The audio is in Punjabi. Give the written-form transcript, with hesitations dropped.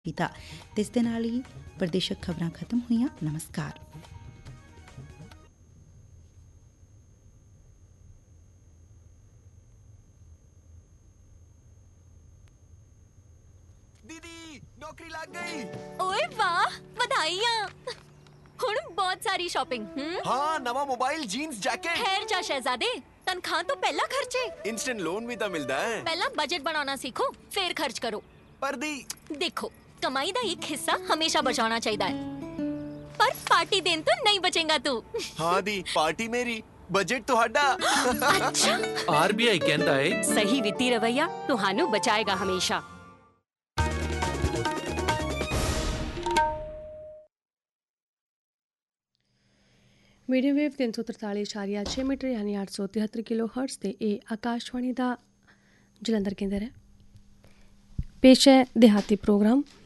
ਕੀਤਾ। ਤੇ ਇਸ ਦੇ ਨਾਲ ਹੀ ਪ੍ਰਦੇਸ਼ਕ ਖਬਰਾਂ ਖਤਮ ਹੋਈਆਂ। ਨਮਸਕਾਰ। ਦੀਦੀ ਨੌਕਰੀ ਲੱਗ ਗਈ। ਓਏ ਵਾਹ, ਵਧਾਈਆਂ। ਹੁਣ ਬਹੁਤ ਸਾਰੀ ਸ਼ਾਪਿੰਗ। ਹਾਂ, ਨਵਾਂ ਮੋਬਾਈਲ, ਜੀਨਸ, ਜੈਕਟ। ਖੈਰ ਜਾ ਸ਼ਹਿਜ਼ਾਦੇ, ਤਨਖਾਹ ਤੋਂ ਪਹਿਲਾਂ ਖਰਚੇ। ਇੰਸਟੈਂਟ ਲੋਨ ਵੀ ਤਾਂ ਮਿਲਦਾ ਹੈ। ਪਹਿਲਾਂ ਬਜਟ ਬਣਾਉਣਾ ਸਿੱਖੋ, ਫਿਰ ਖਰਚ ਕਰੋ। ਪਰ ਦੀ ਦੇਖੋ, ਕਮਾਈ ਦਾ ਇੱਕ ਹਿੱਸਾ ਹਮੇਸ਼ਾ ਬਚਾਉਣਾ ਚਾਹੀਦਾ ਹੈ, ਪਰ ਪਾਰਟੀ ਦੇਣ ਤੋਂ ਨਹੀਂ ਬਚੇਗਾ ਤੂੰ। ਹਾਂ ਦੀ, ਪਾਰਟੀ ਮੇਰੀ, ਬਜਟ ਤੁਹਾਡਾ। ਅੱਛਾ, ਆਰਬੀਆਈ ਕਹਿੰਦਾ ਹੈ ਸਹੀ ਵਿੱਤੀ ਰਵੱਈਆ ਤੁਹਾਨੂੰ ਬਚਾਏਗਾ ਹਮੇਸ਼ਾ। ਮੀਡੀਅਮ ਵੇਵ 343.6 ਮੀਟਰ ਯਾਨੀ 873 ਕਿਲੋ ਹਰਟਜ਼ ਤੇ ਇਹ ਆਕਾਸ਼ਵਾਣੀ ਦਾ ਜਲੰਧਰ ਕੇਂਦਰ ਹੈ। ਪੇਸ਼ ਹੈ ਦਿਹਾਤੀ ਪ੍ਰੋਗਰਾਮ।